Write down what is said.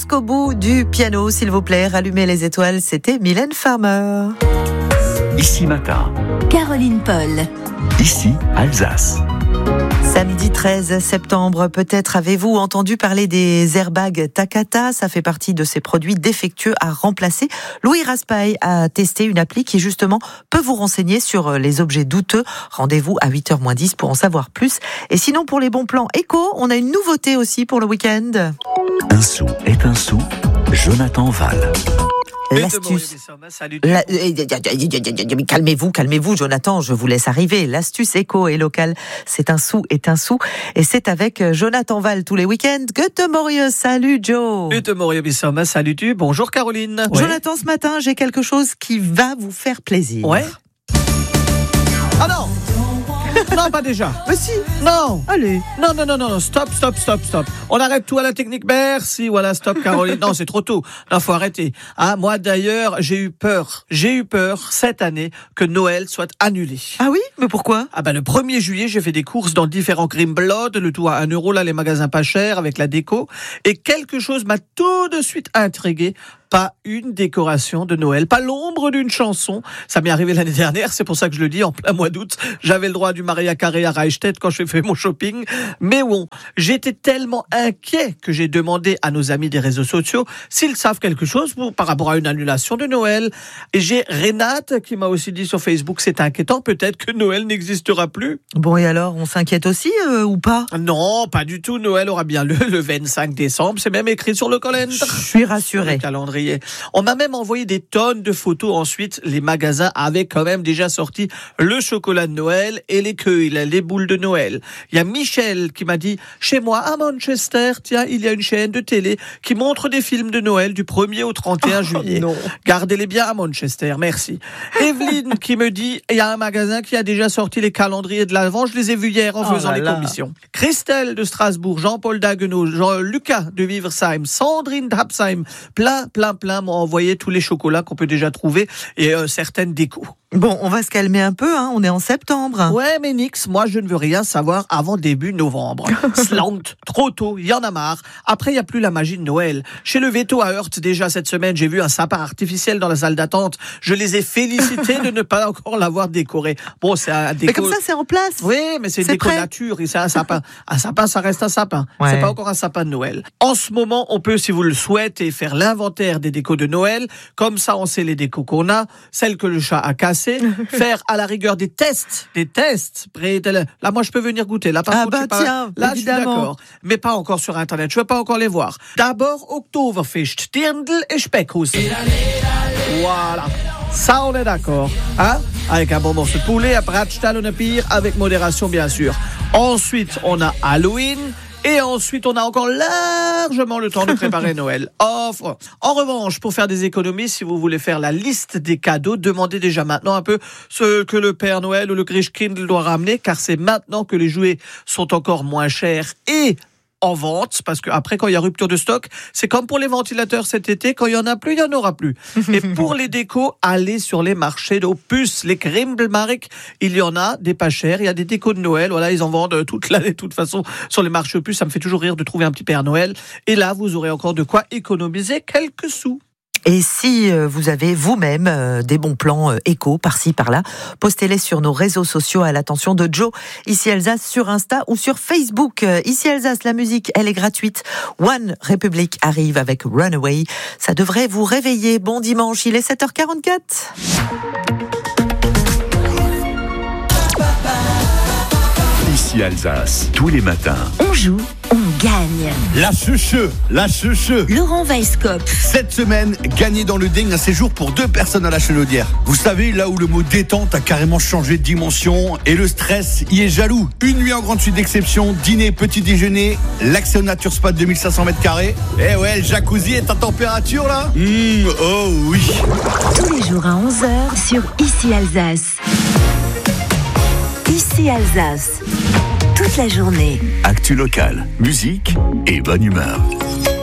jusqu'au bout du piano, s'il vous plaît. Rallumez les étoiles, c'était Mylène Farmer. Ici Matin, Caroline Paul. ici Alsace. Samedi 13 septembre, peut-être avez-vous entendu parler des airbags Takata. Ça fait partie de ces produits défectueux à remplacer. Louis Raspail a testé une appli qui justement peut vous renseigner sur les objets douteux. Rendez-vous à 8h-10 pour en savoir plus. Et sinon, pour les bons plans éco, on a une nouveauté aussi pour le week-end. Un sou est un sou, Jonathan Val. L'astuce. Calmez-vous, Jonathan, je vous laisse arriver. L'astuce éco et locale, c'est un sou est un sou. Et c'est avec Jonathan Val tous les week-ends. Gute Morgen, salut Joe. Gute Morgen, salut tu. Bonjour Caroline. Jonathan, ce matin, j'ai quelque chose qui va vous faire plaisir. Ouais. Ah non. Non, pas déjà. Mais si. Non. Allez. Non. Stop. On arrête tout à la technique. Merci. Voilà, stop, Caroline. Non, c'est trop tôt. Non, faut arrêter. Ah, moi, d'ailleurs, j'ai eu peur cette année que Noël soit annulé. Ah oui? Mais pourquoi? Ah le 1er juillet, j'ai fait des courses dans différents Grimblad, le tout à 1 euro, là, les magasins pas chers, avec la déco. Et quelque chose m'a tout de suite intrigué. Pas une décoration de Noël, pas l'ombre d'une chanson. Ça m'est arrivé l'année dernière, c'est pour ça que je le dis, en plein mois d'août. J'avais le droit du Maria Carré à Reichstätt quand j'ai fait mon shopping. Mais bon, j'étais tellement inquiet que j'ai demandé à nos amis des réseaux sociaux s'ils savent quelque chose par rapport à une annulation de Noël. Et j'ai Renate qui m'a aussi dit sur Facebook, c'est inquiétant, peut-être que Noël n'existera plus. Bon, et alors, on s'inquiète aussi ou pas? Non, pas du tout. Noël aura bien lieu le 25 décembre. C'est même écrit sur le calendrier. Je suis rassuré. Calendrier. On m'a même envoyé des tonnes de photos. Ensuite, les magasins avaient quand même déjà sorti le chocolat de Noël et les queues, les boules de Noël. Il y a Michel qui m'a dit, chez moi à Manchester, tiens, il y a une chaîne de télé qui montre des films de Noël du 1er au 31 juillet. Non. Gardez-les bien à Manchester, merci. Evelyne qui me dit, il y a un magasin qui a déjà sorti les calendriers de l'Avent. Je les ai vus hier en faisant les commissions. Christelle de Strasbourg, Jean-Paul Daguenot, Lucas de Wiversheim, Sandrine d'Hapsheim, plein m'ont envoyé tous les chocolats qu'on peut déjà trouver et certaines décos. Bon, on va se calmer un peu, hein. On est en septembre. Ouais, mais nix, moi je ne veux rien savoir avant début novembre. Slant, trop tôt, il y en a marre. Après, il n'y a plus la magie de Noël. Chez le Veto à Heurt, déjà cette semaine, j'ai vu un sapin artificiel dans la salle d'attente. Je les ai félicités de ne pas encore l'avoir décoré. Bon, c'est un déco... Mais comme ça, c'est en place. Oui, mais c'est une déco nature et c'est un sapin. Un sapin, ça reste un sapin. Ouais. C'est pas encore un sapin de Noël. En ce moment, on peut, si vous le souhaitez, faire l'inventaire des décos de Noël. Comme ça, on sait les décos qu'on a, celles que le chat a cassées. Faire à la rigueur des tests. Là, moi, je peux venir goûter. Là, par contre, tiens, là, évidemment. je suis d'accord. Mais pas encore sur Internet. Je ne veux pas encore les voir. D'abord, Oktoberfest, Dirndl et Speckhuss. Voilà. Ça, on est d'accord. Hein? Avec un bon morceau de poulet, un Bratstall ou un pire, avec modération, bien sûr. Ensuite, on a Halloween. Et ensuite, on a encore largement le temps de préparer Noël. Offre. En revanche, pour faire des économies, si vous voulez faire la liste des cadeaux, demandez déjà maintenant un peu ce que le Père Noël ou le Christkind doit ramener, car c'est maintenant que les jouets sont encore moins chers et en vente, parce qu'après, quand il y a rupture de stock, c'est comme pour les ventilateurs cet été, quand il y en a plus, il y en aura plus. Et pour les décos, allez sur les marchés d'Opus, les Grimblmark, il y en a des pas chers, il y a des décos de Noël, voilà, ils en vendent toute l'année, de toute façon, sur les marchés Opus, ça me fait toujours rire de trouver un petit Père Noël, et là, vous aurez encore de quoi économiser quelques sous. Et si vous avez vous-même des bons plans éco par-ci, par-là, postez-les sur nos réseaux sociaux à l'attention de Joe, ici Alsace, sur Insta ou sur Facebook. Ici Alsace, la musique, elle est gratuite. One Republic arrive avec Runaway. Ça devrait vous réveiller. Bon dimanche, il est 7h44. Ici Alsace, tous les matins. On joue, on gagne. La cheuche. Laurent Weisskopf. Cette semaine, gagner dans le Ding un séjour pour 2 personnes à la Chenaudière. Vous savez, là où le mot détente a carrément changé de dimension et le stress y est jaloux. Une nuit en grande suite d'exception, dîner, petit déjeuner, l'accès au Nature Spa de 2500 m². Eh ouais, le jacuzzi est à température là. Oh oui. Tous les jours à 11h sur Ici Alsace. Ici Alsace. Toute la journée. Actu locale, musique et bonne humeur.